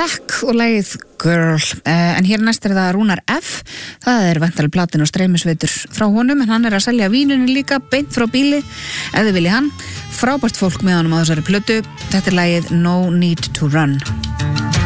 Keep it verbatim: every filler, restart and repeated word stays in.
Beck og lagið Girl, uh, en hér næst er það Rúnar F. Það er væntanlega platin og streymisveitur frá honum, en hann er að selja vínunni líka beint frá bíli, ef þið vilji hann. Frábært fólk með honum á þessari plötu. Þetta er lagið No Need to Run.